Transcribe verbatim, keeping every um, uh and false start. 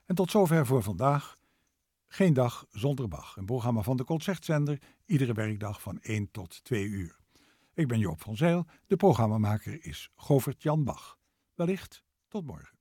En tot zover voor vandaag. Geen dag zonder Bach. Een programma van de Concertzender, iedere werkdag van één tot twee uur. Ik ben Joop van Zijl, de programmamaker is Govert Jan Bach. Wellicht tot morgen.